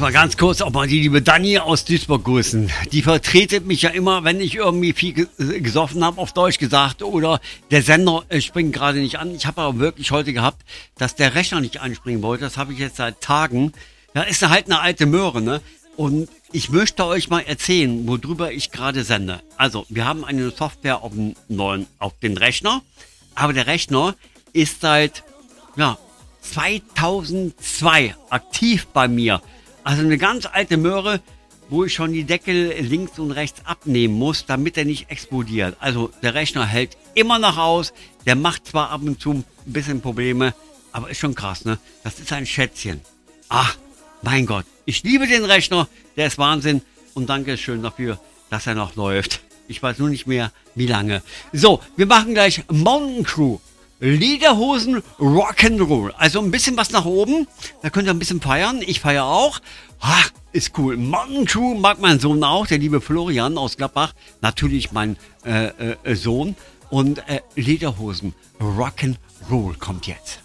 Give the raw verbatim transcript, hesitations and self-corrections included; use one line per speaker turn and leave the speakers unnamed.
mal ganz kurz auch mal die liebe Dani aus Duisburg grüßen. Die vertretet mich ja immer, wenn ich irgendwie viel gesoffen habe, auf Deutsch gesagt, oder der Sender äh, springt gerade nicht an. Ich habe aber wirklich heute gehabt, dass der Rechner nicht anspringen wollte. Das habe ich jetzt seit Tagen. Ja, ist halt eine alte Möhre, ne? Und ich möchte euch mal erzählen, worüber ich gerade sende. Also, wir haben eine Software auf dem neuen, auf den Rechner, aber der Rechner ist seit, ja, zweitausendzwei aktiv bei mir. Also eine ganz alte Möhre, wo ich schon die Deckel links und rechts abnehmen muss, damit er nicht explodiert. Also der Rechner hält immer noch aus. Der macht zwar ab und zu ein bisschen Probleme, aber ist schon krass, ne? Das ist ein Schätzchen. Ach, mein Gott. Ich liebe den Rechner. Der ist Wahnsinn. Und danke schön dafür, dass er noch läuft. Ich weiß nur nicht mehr, wie lange. So, wir machen gleich Mountain Crew. Lederhosen Rock'n'Roll. Also ein bisschen was nach oben. Da könnt ihr ein bisschen feiern. Ich feiere auch. Ha, ist cool. Mountain Crew mag mein Sohn auch. Der liebe Florian aus Gladbach. Natürlich mein äh, äh, Sohn. Und äh, Lederhosen Rock'n'Roll kommt jetzt.